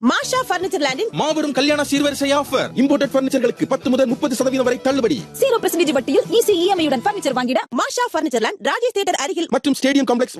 மாஷா furniture லேண்டின் மாபெரும் கல்யாண சீர்வரிசை offer. Imported பர்னிச்சர்களுக்கு 10 முதல் 30% வரை தள்ளுபடி. 0% வட்டியில் ஈஸி இஎம்ஐ உடன் பர்னிச்சர் வாங்கிட மாஷா பர்னிச்சர் லேண்ட் ராஜேஷ் தியேட்டர் அருகில் மற்றும் ஸ்டேடியம் காம்ப்ளெக்ஸ்